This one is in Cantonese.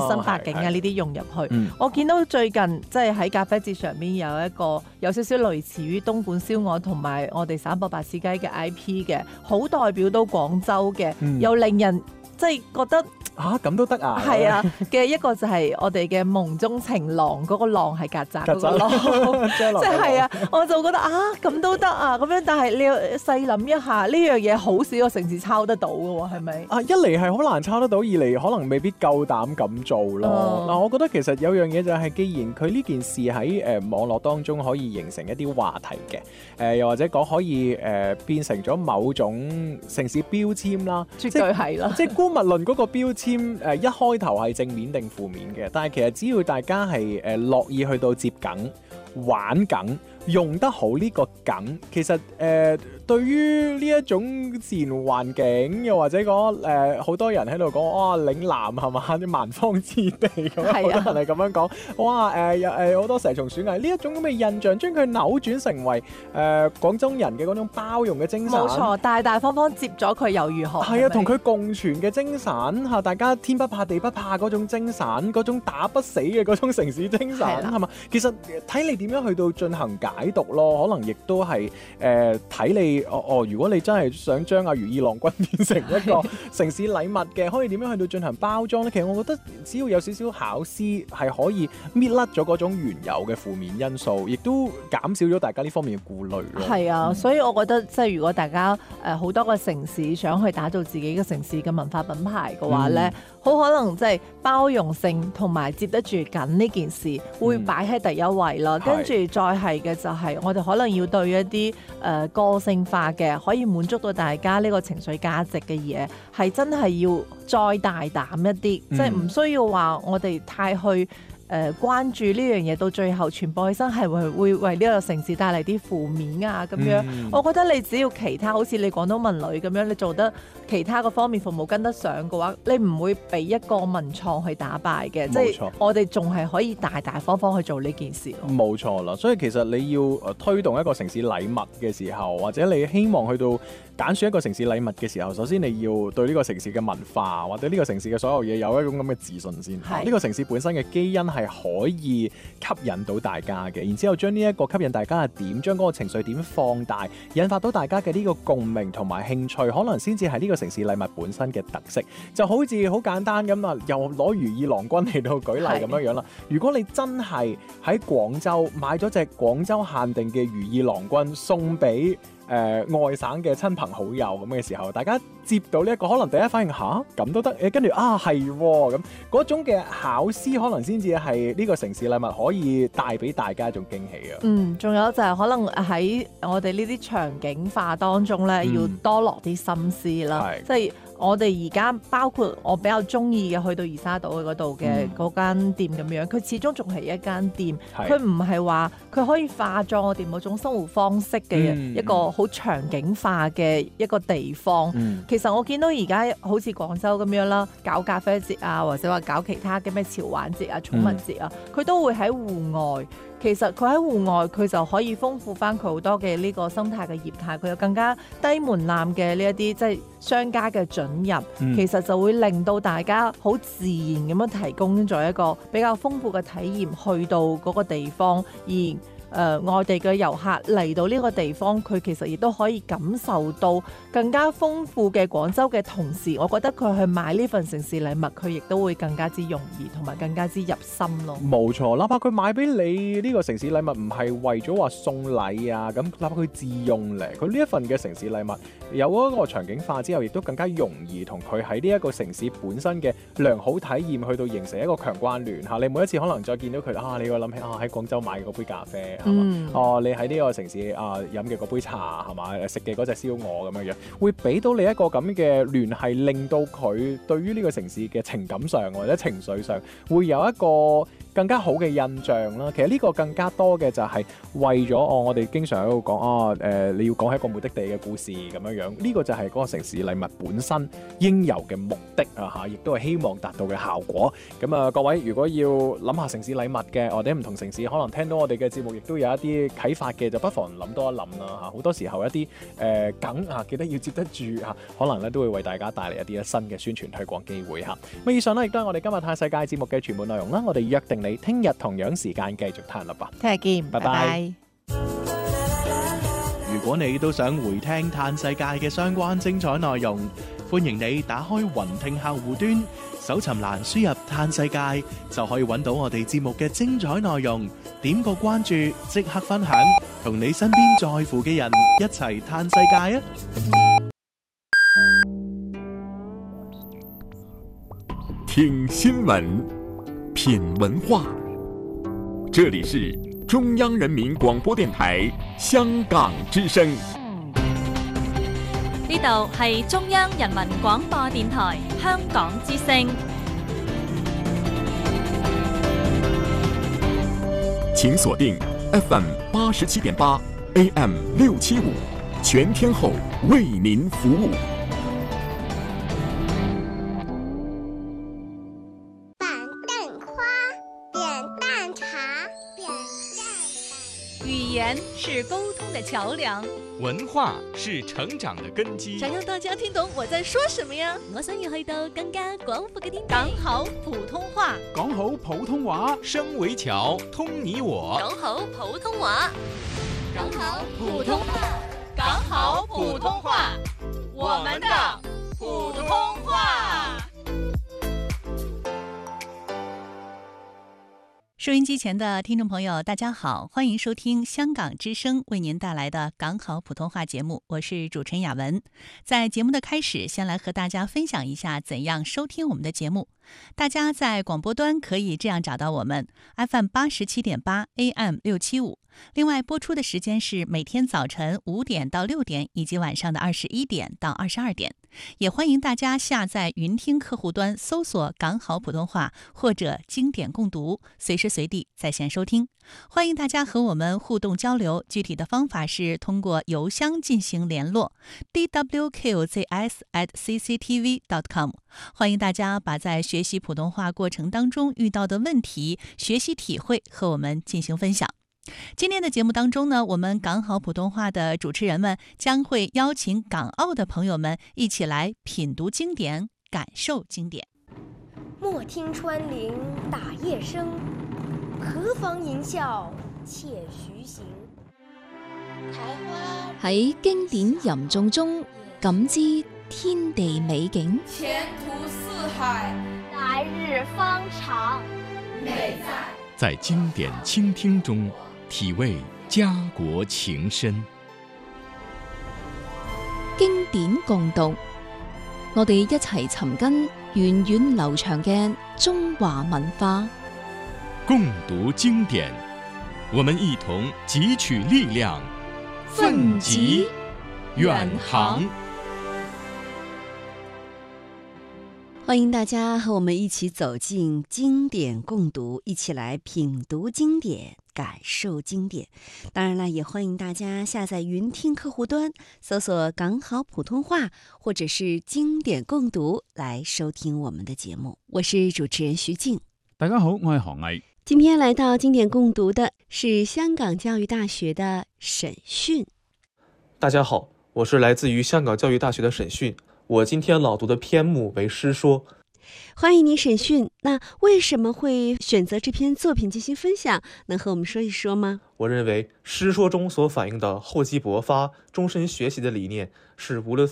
生八景啊呢啲融入去。我見到最近即係喺咖啡節上面有一個有少少類似於東莞燒鵝同埋我哋省博白切雞嘅 IP 嘅，好代表到廣州嘅，又令人即係覺得。 咁都得啊！ 係啊嘅一個就係我哋嘅夢中情郎嗰個浪係曱甴嗰個浪，即係啊，我就覺得咁都得啊咁樣，但係你要細諗一下呢樣嘢，好少個城市抄得到嘅喎，係咪？ 一嚟係好難抄得到，二嚟可能未必夠膽咁做咯。嗱，我覺得其實有樣嘢就係，既然佢呢件事喺網絡當中可以形成一啲話題嘅，又或者講可以變成咗某種城市標籤啦， 絕對係啦。 即係姑勿論嗰個標籤。一開頭係正面定負面嘅，但係其實只要大家係樂意去到接梗、玩梗、用得好呢個梗，其實對於呢一種自然環境，又或者講好多人喺度講哇嶺南係嘛啲蠻荒之地咁，好多人係咁樣講，哇好多蛇蟲鼠蟻呢一種咁嘅印象，將佢扭轉成為廣州人嘅嗰種包容嘅精神。冇錯， 大大方方接咗佢又如何？ 係啊，同佢共存嘅精神嚇，大家天不怕地不怕嗰種精神，嗰種打不死嘅嗰種城市精神係嘛？其實睇你點樣去到進行解讀咯，可能亦都係睇你。如果你真係想將阿如意郎君變成一個城市禮物嘅，可以點樣去到進行包裝呢？其實我覺得只要有少少巧思，係可以搣甩咗嗰種原有嘅負面因素，亦都減少咗大家呢方面嘅顧慮咯。 係啊，所以我覺得即係如果大家好多個城市想去打造自己嘅城市嘅文化品牌嘅話呢，好可能即係包容性同埋接得住緊呢件事會擺喺第一位啦。跟住再係嘅就係我哋可能要對一啲個性化嘅可以滿足到大家呢個情緒價值嘅嘢，係真係要再大膽一啲，即係唔需要話我哋太去關注呢樣嘢，到最後傳播起身係會為呢個城市帶嚟啲負面啊咁樣。我覺得你只要其他好似你廣東文旅咁樣，你做得其他個方面服務跟得上嘅話，你唔會俾一個文創去打敗嘅。即係我哋仲係可以大大方方去做呢件事。 冇錯啦，所以其實你要推動一個城市禮物嘅時候，或者你希望去到揀選一個城市禮物嘅時候，首先你要對呢個城市嘅文化或者呢個城市嘅所有嘢有一種咁嘅自信先。呢個城市本身嘅基因係可以吸引到大家嘅，然之後將呢一個吸引大家嘅點，將嗰個情緒點放大，引發到大家嘅呢個共鳴同埋興趣，可能先至係呢個城市禮物本身嘅特色。就好似好簡單咁啊，又攞如意郎君嚟到舉例咁樣樣啦。如果你真係喺廣州買咗隻廣州限定嘅如意郎君送俾外省嘅親朋好友咁嘅時候，大家接到呢一個可能第一反應咁都得，跟住係咁嗰種嘅巧思，可能先至係呢個城市禮物可以帶俾大家一種驚喜啊！ 仲有就係可能喺我哋呢啲場景化當中咧，要多落啲心思啦，即係。我哋而家包括我比較中意嘅去到二沙島嘅嗰度嘅嗰間店咁樣，佢始終仲係一間店，佢唔係話佢可以化妝我哋某種生活方式嘅一個好場景化嘅一個地方。其實我見到而家好似廣州咁樣啦，搞咖啡節啊，或者話搞其他嘅咩潮玩節啊、寵物節啊，佢都會喺戶外。其實佢喺戶外，佢就可以豐富翻佢好多嘅呢個生態嘅業態，佢有更加低門檻嘅呢一啲即係商家嘅准入，其實就會令到大家好自然咁樣提供咗一個比較豐富嘅體驗，去到嗰個地方而。外地嘅遊客嚟到呢個地方，佢其實亦都可以感受到更加豐富嘅廣州嘅同時，我覺得佢去買呢份城市禮物，佢亦都會更加之容易同埋更加之入心咯。 冇錯，哪怕佢買俾你呢個城市禮物唔係為咗話送禮啊，咁哪怕佢自用嚟，佢呢一份嘅城市禮物有嗰個場景化之後，亦都更加容易同佢喺呢一個城市本身嘅良好體驗去到形成一個強關聯嚇。你每一次可能再見到佢你會諗起喺廣州買嗰杯咖啡。你喺呢個城市飲嘅嗰杯茶係嘛，食嘅嗰隻燒鵝咁樣樣，會俾到你一個咁嘅聯繫，令到佢對於呢個城市嘅情感上或者情緒上會有一個更加好嘅印象啦。其實呢個更加多嘅就係為咗我哋經常喺度講你要講係一個目的地嘅故事咁樣樣，呢個就係嗰個城市禮物本身應有嘅目的啊，亦都係希望達到嘅效果。咁啊，各位如果要諗下城市禮物嘅，或者唔同城市可能聽到我哋嘅節目，亦都有一啲啟發嘅，就不妨諗多一諗啦嚇。好多時候一啲梗啊，記得要接得住嚇，可能咧都會為大家帶嚟一啲新嘅宣傳推廣機會嚇。咁以上呢，亦都係我哋今日嘆世界節目嘅全部內容啦。我哋約定你聽日同樣時間繼續嘆啦吧。 聽日見，拜拜。 如果你都想回聽嘆世界嘅相關精彩內容，歡迎你打開雲聽客戶端，搜尋欄輸入嘆世界，就可以揾到我哋節目嘅精彩內容。點個關注，即刻分享，同你身邊在乎嘅人一齊嘆世界啊！ 聽新聞，品文化，這裡是中央人民廣播電台香港之聲。 呢度係中央人民廣播電台香港之聲。 請鎖定 FM 87.8 AM 675，全天候為您服務。 語言是溝通的橋樑， 文化是成長的根基。 想讓大家聽懂我在說什麼呀？ 我想要去到更加廣闊嘅天地。 講好普通話， 講好普通話，聲為橋，通你我。 講好普通話， 講好普通話， 講好普通話，我們的普通話。 收音機前的聽眾朋友，大家好，歡迎收聽香港之聲為您帶來的港好普通話節目，我是主持人雅文。在節目的開始，先來和大家分享一下怎樣收聽我們的節目。大家在廣播端可以這樣找到我們 FM 87.8 AM 675，另外播出的時間是每天早晨5點到6點，以及晚上的21點到22點。也歡迎大家下載雲聽客戶端，搜索港好普通話或者經典共讀，隨時隨地在線收聽。歡迎大家和我們互動交流，具體的方法是通過郵箱進行聯絡 dwqzs@cctv.com。歡迎大家把在學習普通話過程當中遇到的問題、學習體會和我們進行分享。今天的節目當中呢，我們港好普通話的主持人們將會邀請港澳的朋友們一起來品讀經典，感受經典。 莫聽穿林打葉聲，何妨吟嘯且徐行。 喺經典吟誦中感知天地美景， 前途似海， 來日方長。 美在經典傾聽中體味家國情深。 經典共讀，我哋一齊尋根源遠流長嘅中華文化。 共讀經典，我們一同汲取力量，奮楫遠航。 歡迎大家和我們一起走進經典共讀，一起來品讀經典，感受經典。當然了，也歡迎大家下載雲聽客戶端，搜索港好普通話或者是經典共讀來收聽我們的節目。我是主持人徐靜。 大家好，我係何毅。 今天來到經典共讀的是香港教育大學的沈迅。 大家好，我是來自於香港教育大學的沈迅。我今天朗讀的篇目為詩說。 歡迎你沈迅，那為什麼會選擇這篇作品進行分享？能和我們說一說嗎？ 我認為詩說中所反映的厚積薄發、終身學習的理念，是無論